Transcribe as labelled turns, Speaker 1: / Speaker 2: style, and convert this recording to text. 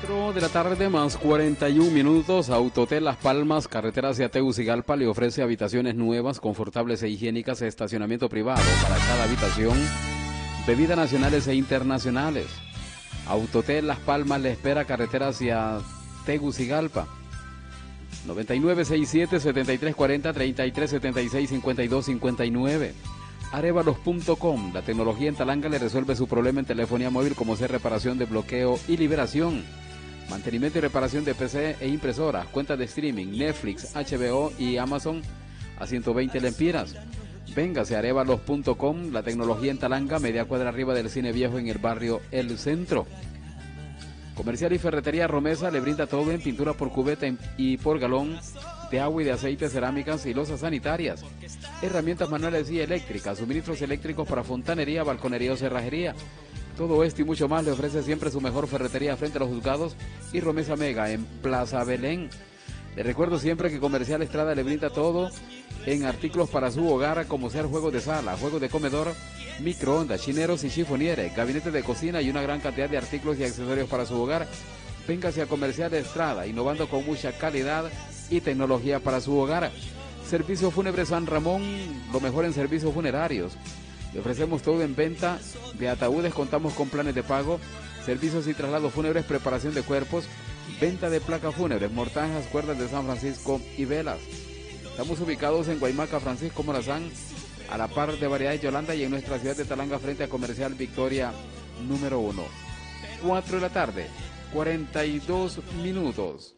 Speaker 1: 4 de la tarde más 41 minutos. Autotel Las Palmas, carretera hacia Tegucigalpa, le ofrece habitaciones nuevas, confortables e higiénicas, estacionamiento privado para cada habitación, bebidas nacionales e internacionales. Autotel Las Palmas le espera, carretera hacia Tegucigalpa. 9967-7340, 3376-5259. Arevalos.com, la tecnología en Talanga le resuelve su problema en telefonía móvil, como ser reparación de bloqueo y liberación, mantenimiento y reparación de PC e impresoras, cuentas de streaming, Netflix, HBO y Amazon a 120 lempiras. Véngase a Arevalos.com, la tecnología en Talanga, media cuadra arriba del Cine Viejo en el barrio El Centro. Comercial y Ferretería Romesa le brinda todo en pintura por cubeta y por galón, de agua y de aceite, cerámicas y losas sanitarias, herramientas manuales y eléctricas, suministros eléctricos para fontanería, balconería o cerrajería. Todo esto y mucho más le ofrece siempre su mejor ferretería frente a los juzgados y Romesa Mega en Plaza Belén. Le recuerdo siempre que Comercial Estrada le brinda todo en artículos para su hogar, como ser juegos de sala, juegos de comedor, microondas, chineros y chifonieres, gabinetes de cocina y una gran cantidad de artículos y accesorios para su hogar. Véngase a Comercial Estrada, innovando con mucha calidad y tecnología para su hogar. Servicio Fúnebre San Ramón, lo mejor en servicios funerarios. Le ofrecemos todo en venta de ataúdes, contamos con planes de pago, servicios y traslados fúnebres, preparación de cuerpos, venta de placas fúnebres, mortajas, cuerdas de San Francisco y velas. Estamos ubicados en Guaymaca, Francisco Morazán, a la par de Variedades Yolanda, y en nuestra ciudad de Talanga frente a Comercial Victoria número 1. 4 de la tarde, 42 minutos.